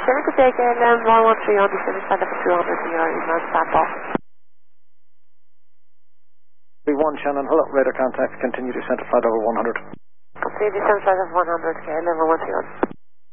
Shannon, good day, KLM 113 on the Shannon side of 200 in your email sample. 1 Shannon, hello, radar contact, continue descent to flight over 100. Continue descent flight of 100, KLM 113 on.